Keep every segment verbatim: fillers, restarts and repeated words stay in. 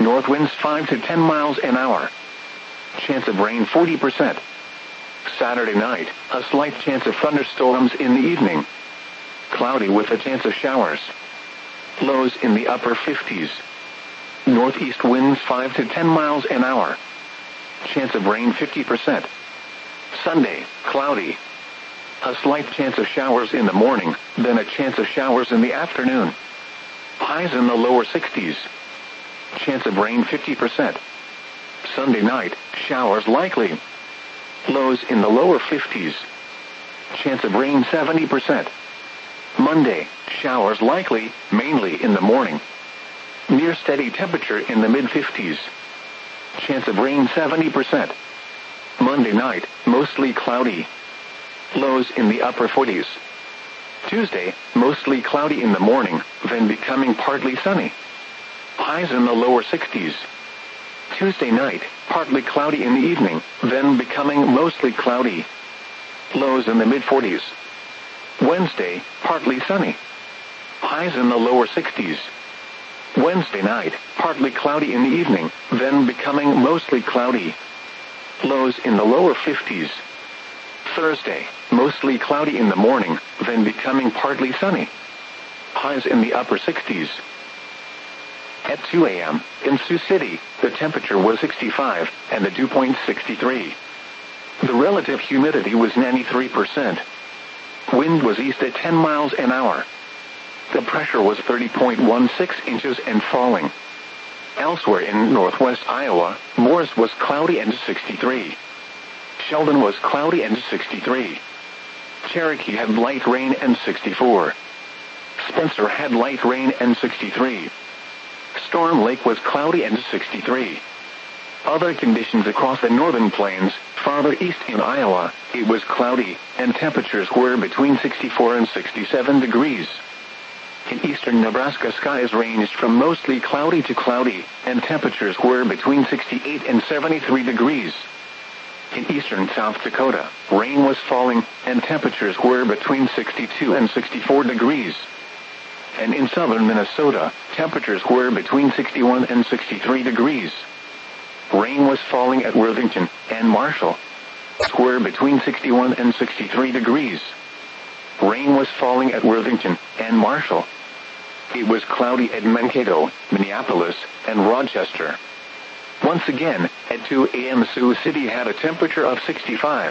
north winds five to ten miles an hour. Chance of rain forty percent. Saturday night, a slight chance of thunderstorms in the evening. Cloudy with a chance of showers. Lows in the upper fifties. Northeast winds five to ten miles an hour. Chance of rain fifty percent. Sunday, cloudy. A slight chance of showers in the morning, then a chance of showers in the afternoon. Highs in the lower sixties. Chance of rain fifty percent. Sunday night, showers likely. Lows in the lower fifties. Chance of rain seventy percent. Monday, showers likely, mainly in the morning. Near steady temperature in the mid-fifties. Chance of rain seventy percent. Monday night, mostly cloudy. Lows in the upper forties. Tuesday, mostly cloudy in the morning, then becoming partly sunny. Highs in the lower sixties. Tuesday night, partly cloudy in the evening, then becoming mostly cloudy. Lows in the mid-forties. Wednesday, partly sunny. Highs in the lower sixties. Wednesday night, partly cloudy in the evening, then becoming mostly cloudy. Lows in the lower fifties. Thursday, mostly cloudy in the morning, then becoming partly sunny. Highs in the upper sixties. At two a m, in Sioux City, the temperature was sixty-five, and the dew point sixty-three. The relative humidity was ninety-three percent. Wind was east at ten miles an hour. The pressure was thirty point one six inches and falling. Elsewhere in northwest Iowa, Morris was cloudy and sixty-three. Sheldon was cloudy and sixty-three. Cherokee had light rain and sixty-four. Spencer had light rain and sixty-three. Storm Lake was cloudy and sixty-three. Other conditions across the northern plains, farther east in Iowa, it was cloudy, and temperatures were between sixty-four and sixty-seven degrees. In eastern Nebraska, skies ranged from mostly cloudy to cloudy, and temperatures were between sixty-eight and seventy-three degrees. In eastern South Dakota, rain was falling, and temperatures were between sixty-two and sixty-four degrees. And in southern Minnesota, temperatures were between sixty-one and sixty-three degrees. Rain was falling at Worthington and Marshall. Were between sixty-one and sixty-three degrees. Rain was falling at Worthington and Marshall. It was cloudy at Mankato, Minneapolis, and Rochester. Once again, at two a m Sioux City had a temperature of sixty-five.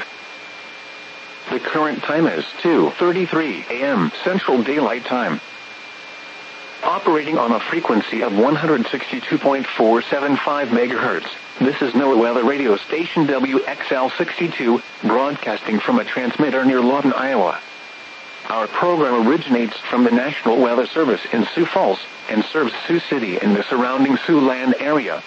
The current time is two thirty-three a m Central Daylight Time. Operating on a frequency of one hundred sixty-two point four seven five megahertz, this is NOAA Weather Radio Station W X L sixty-two, broadcasting from a transmitter near Lawton, Iowa. Our program originates from the National Weather Service in Sioux Falls, and serves Sioux City and the surrounding Siouxland area.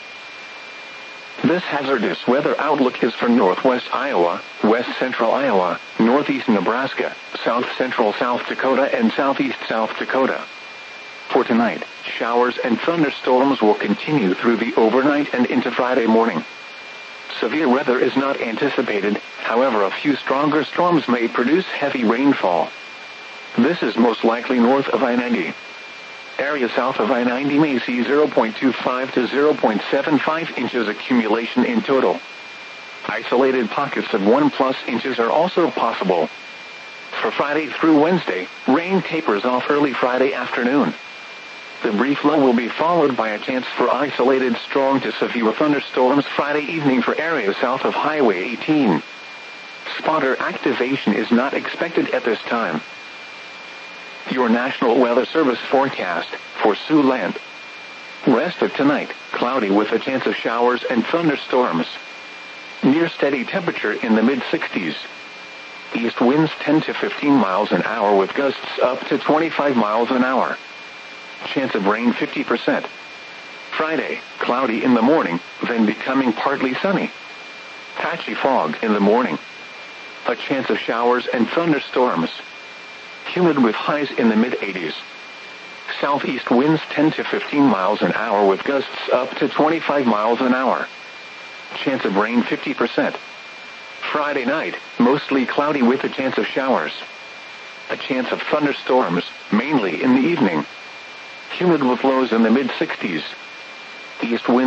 This hazardous weather outlook is for northwest Iowa, west central Iowa, northeast Nebraska, south central South Dakota, and southeast South Dakota. For tonight, showers and thunderstorms will continue through the overnight and into Friday morning. Severe weather is not anticipated, however a few stronger storms may produce heavy rainfall. This is most likely north of I ninety. Area south of I ninety may see zero point two five to zero point seven five inches accumulation in total. Isolated pockets of one plus inches are also possible. For Friday through Wednesday, rain tapers off early Friday afternoon. The brief lull will be followed by a chance for isolated strong to severe thunderstorms Friday evening for areas south of Highway eighteen. Spotter activation is not expected at this time. Your National Weather Service forecast for Siouxland. Rest of tonight, cloudy with a chance of showers and thunderstorms. Near steady temperature in the mid-sixties. East winds ten to fifteen miles an hour with gusts up to twenty-five miles an hour. Chance of rain fifty percent. Friday, cloudy in the morning, then becoming partly sunny. Patchy fog in the morning. A chance of showers and thunderstorms. Humid with highs in the mid-eighties. Southeast winds ten to fifteen miles an hour with gusts up to twenty-five miles an hour. Chance of rain fifty percent. Friday night, mostly cloudy with a chance of showers. A chance of thunderstorms, mainly in the evening. Humid with lows in the mid-sixties. East wind